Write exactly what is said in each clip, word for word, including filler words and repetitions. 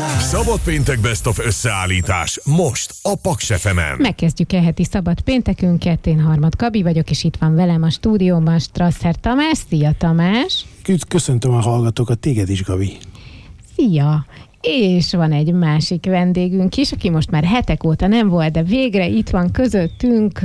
Szabad péntek Best of összeállítás most a Paks ef emen. Megkezdjük e heti szabad péntekünket. Én Harmad Gabi vagyok, és itt van velem a stúdióban Strasser Tamás. Szia, Tamás! Köszöntöm a hallgatókat, téged is, Gabi. Szia! És van egy másik vendégünk is, aki most már hetek óta nem volt, de végre itt van közöttünk,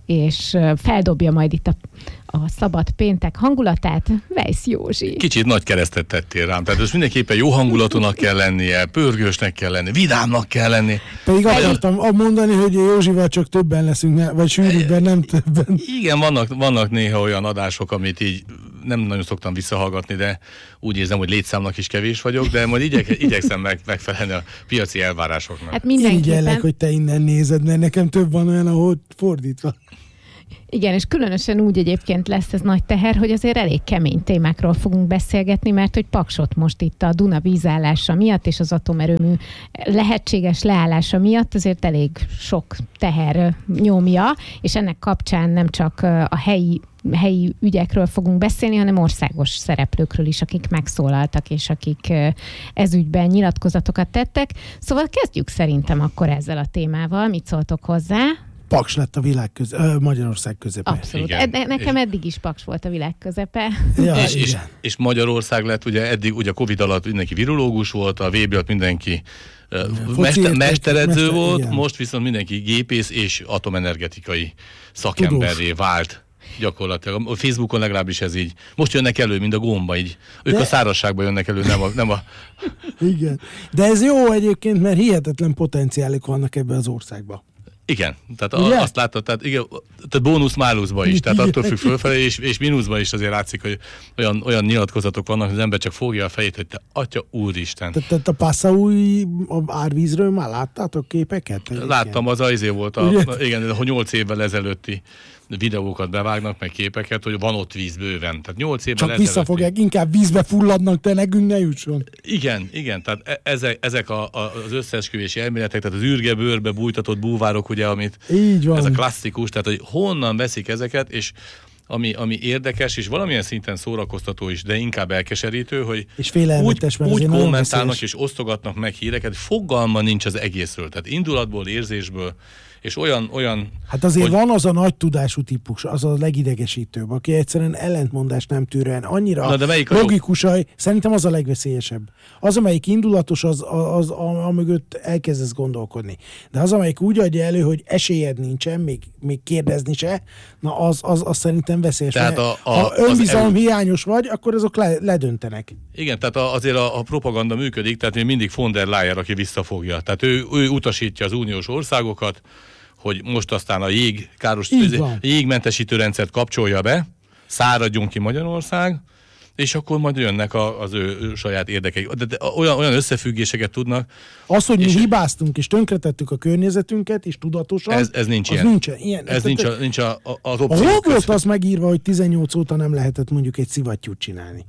és feldobja majd itt a, a szabad péntek hangulatát. Vejsz Józsi. Kicsit nagy keresztet tettél rám, tehát most mindenképpen jó hangulatúnak kell lennie, pörgősnek kell lenni, vidámnak kell lenni. Pedig akartam mondani, hogy Józsival csak többen leszünk, vagy sűrűbben, nem többen. Igen, vannak, vannak néha olyan adások, amit így nem nagyon szoktam visszahallgatni, de úgy érzem, hogy létszámnak is kevés vagyok, de majd igyek, igyekszem meg, megfelelni a piaci elvárásoknak. Hát mindenképpen. Irigyellek, hogy te innen nézed, mert nekem több van olyan, ahol fordítva. Igen, és különösen úgy egyébként lesz ez nagy teher, hogy azért elég kemény témákról fogunk beszélgetni, mert hogy Paksot most itt a Duna vízállása miatt és az atomerőmű lehetséges leállása miatt azért elég sok teher nyomja, és ennek kapcsán nem csak a helyi helyi ügyekről fogunk beszélni, hanem országos szereplőkről is, akik megszólaltak, és akik ezügyben nyilatkozatokat tettek. Szóval kezdjük szerintem akkor ezzel a témával. Mit szóltok hozzá? Paks lett a világ köze, ö, Magyarország közepe. Abszolút. Ed- nekem eddig is Paks volt a világ közepe. Ja, és, és, és Magyarország lett, ugye eddig ugye a Covid alatt mindenki virológus volt, a vé bé alatt mindenki uh, mester, mesteredző mester, volt, igen. Most viszont mindenki gépész és atomenergetikai szakemberré Tudós. vált. Gyakorlatilag. A Facebookon legalábbis ez így. Most jönnek elő, mint a gomba, így. Ők de... a szárazságban jönnek elő, nem a... Nem a... Igen. De ez jó egyébként, mert hihetetlen potenciálok vannak ebben az országban. Igen, tehát a, azt látod, tehát, igen, tehát bónusz-máluszba is, tehát attól függ fölfelé, és, és mínuszba is azért látszik, hogy olyan, olyan nyilatkozatok vannak, hogy az ember csak fogja a fejét, hogy te atya úristen. Tehát te, te a Passaui árvízről már láttátok képeket? Láttam, az azért volt, a, igen, hogy nyolc évvel ezelőtti videókat bevágnak, meg képeket, hogy van ott víz bőven. Tehát nyolc évvel Csak ezelőtti... visszafogják, inkább vízbe fulladnak, te nekünk ne jusson. Igen, igen, tehát ezek, ezek a, a, az összeesküvési elméletek, tehát az űrgebőrbe bújtatott búvárok, ugye, amit így van. Ez a klasszikus, tehát hogy honnan veszik ezeket, és ami, ami érdekes, és valamilyen szinten szórakoztató is, de inkább elkeserítő, hogy és félelmetes, úgy, úgy kommentálnak és osztogatnak meg híreket, fogalma nincs az egészről. Tehát indulatból, érzésből, és olyan... olyan hát azért hogy... van az a nagy tudású típus, az a legidegesítőbb, aki egyszerűen ellentmondást nem tűrően, annyira logikus, hogy szerintem az a legveszélyesebb. Az, amelyik indulatos, az, az, az amögött elkezdesz gondolkodni. De az, amelyik úgy adja elő, hogy esélyed nincsen, még, még kérdezni se, na az, az, az szerintem veszélyes. Tehát a, a, ha önbizalom el... hiányos vagy, akkor azok le, ledöntenek. Igen, tehát a, azért a, a propaganda működik, tehát még mindig von der Leyen, aki visszafogja. Tehát ő, ő utasítja az uniós országokat, hogy most aztán a jég, káros, jégmentesítő rendszert kapcsolja be, száradjon ki Magyarország, és akkor majd jönnek a, az ő, ő saját érdekeik. De, de olyan, olyan összefüggéseket tudnak. Az, hogy mi hibáztunk és tönkretettük a környezetünket, és tudatosan, ez, ez nincs ilyen. Nincsen, ilyen. Ez nincs, a, nincs a, a, az opció. Hol volt az megírva, hogy tizennyolc óta nem lehetett mondjuk egy szivattyút csinálni?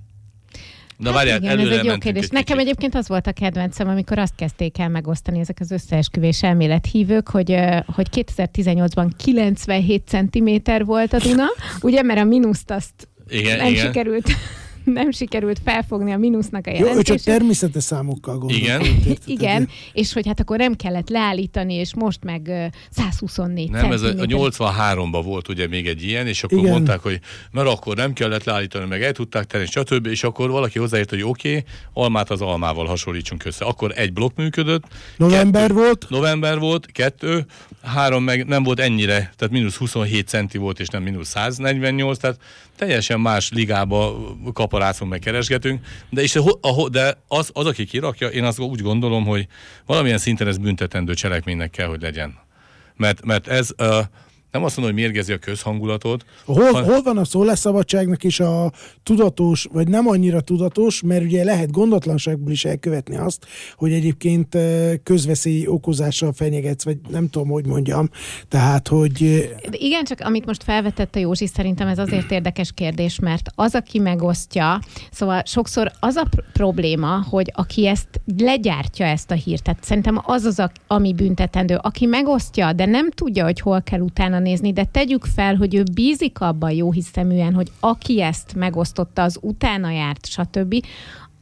Na, hát várjál, igen, ez egy jó kérdés. Egy Nekem kicsit. Egyébként az volt a kedvencem, amikor azt kezdték el megosztani ezek az összeesküvés elmélethívők, hogy, hogy kétezer-tizennyolcban kilencvenhét centiméter volt a Duna, ugye, mert a mínuszt azt igen, nem igen. sikerült... nem sikerült felfogni a mínusznak a jelentését. Jó, ő csak természetes számokkal gondolt. Igen. Igen, és hogy hát akkor nem kellett leállítani, és most meg száz huszonnégy Nem, ez centiméter. a nyolcvanháromban volt ugye még egy ilyen, és akkor igen. mondták, hogy mert akkor nem kellett leállítani, meg el tudták tenni, stb. És akkor valaki hozzáért, hogy oké, okay, almát az almával hasonlítsunk össze. Akkor egy blokk működött. November kettő, volt. November volt, kettő, három meg nem volt ennyire, tehát mínusz huszonhét centi volt, és nem mínusz száznegyvennyolc, tehát teljesen más ligába kaparászunk, meg keresgetünk, de, és, de az, az, aki kirakja, én azt úgy gondolom, hogy valamilyen szinten ez büntetendő cselekménynek kell, hogy legyen. Mert, mert ez uh, nem azt mondom, hogy mérgezi a közhangulatot. Hol, ha... hol van a szólásszabadságnak is a tudatos, vagy nem annyira tudatos, mert ugye lehet gondatlanságból is elkövetni azt, hogy egyébként közveszély okozással fenyegetsz, vagy nem tudom, hogy mondjam. Tehát, hogy... De igen, csak amit most felvetett a Józsi, szerintem ez azért érdekes kérdés, mert az, aki megosztja, szóval sokszor az a pr- probléma, hogy aki ezt legyártja ezt a hírt, tehát szerintem az az, ami büntetendő, aki megosztja, de nem tudja, hogy hol kell utána nézni, de tegyük fel, hogy ő bízik abban jóhiszeműen, hogy aki ezt megosztotta, az utána járt, stb. Tehát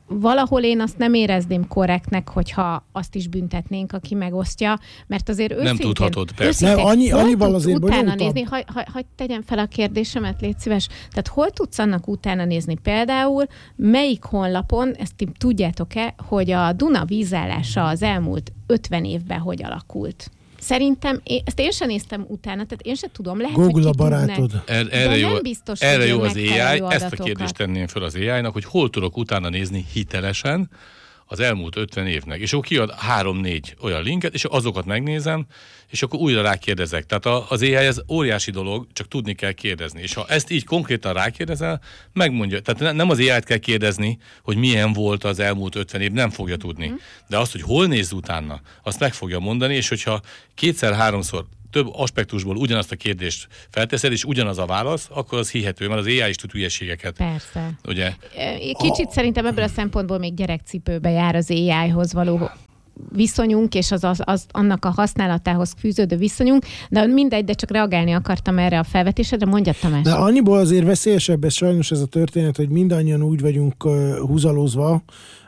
valahol én azt nem érezném korrektnek, hogyha azt is büntetnénk, aki megosztja, mert azért őszintén... Nem tudhatod, persze. Őszintén, nem, annyi, annyival azért utána nézni, ha, ha, ha tegyem fel a kérdésemet, légy szíves. Tehát hol tudsz annak utána nézni? Például melyik honlapon, ezt ti tudjátok-e, hogy a Duna vízállása az elmúlt ötven évben hogy alakult? Szerintem, én, ezt én sem néztem utána, tehát én sem tudom, lehet, Google hogy a barátod. Er, erre jó, biztos, erre jó az á i, ezt a kérdést tenném fel az á i-nak, hogy hol tudok utána nézni hitelesen az elmúlt ötven évnek. És akkor kiad három-négy olyan linket, és azokat megnézem, és akkor újra rákérdezek. Tehát az á i ez óriási dolog, csak tudni kell kérdezni. És ha ezt így konkrétan rákérdezel, megmondja. Tehát nem az á i-t kell kérdezni, hogy milyen volt az elmúlt ötven év, nem fogja tudni. De azt, hogy hol néz utána, azt meg fogja mondani, és hogyha kétszer-háromszor több aspektusból ugyanazt a kérdést felteszed, és ugyanaz a válasz, akkor az hihető, mert az á i is tud hülyeségeket. Persze. Ugye? Kicsit a... szerintem ebből a szempontból még gyerekcipőbe jár az á i-hoz való viszonyunk, és az, az, az annak a használatához fűződő viszonyunk, de mindegy, de csak reagálni akartam erre a felvetésedre, mondja Tamás. De annyiból azért veszélyesebb ez sajnos ez a történet, hogy mindannyian úgy vagyunk uh, húzalózva,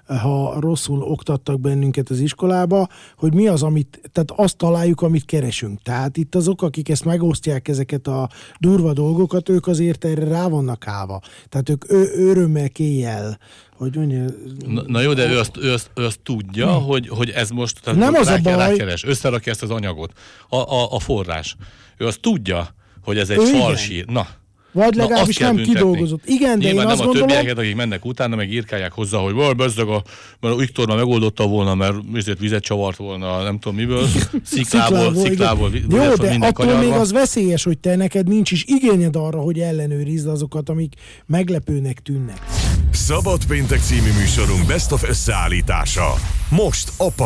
ha rosszul oktattak bennünket az iskolába, hogy mi az, amit, tehát azt találjuk, amit keresünk. Tehát itt azok, akik ezt megosztják, ezeket a durva dolgokat, ők azért erre rá vannak állva. Tehát ők ő, örömmel kéjjel, hogy mondja... Na, na jó, de ő azt, ő azt, ő azt tudja, hogy, hogy ez most tehát nem az rá, a baj. rákeres, összerakja ezt az anyagot. A, a, a forrás. Ő azt tudja, hogy ez egy falsír. Na. Vagy legalábbis nem kidolgozott. Igen, de nyilván én nem azt a gondolom... többieket, akik mennek utána, meg írkálják hozzá, hogy val, bezzeg a, mert a Viktor már megoldotta volna, mert ezért vizet csavart volna, nem tudom miből, sziklából, sziklából, sziklából jó, de attól kanyarva. Még az veszélyes, hogy te neked nincs is igényed arra, hogy ellenőrizd azokat, amik meglepőnek tűnnek. Szabad péntek című műsorunk Best of összeállítása. Most a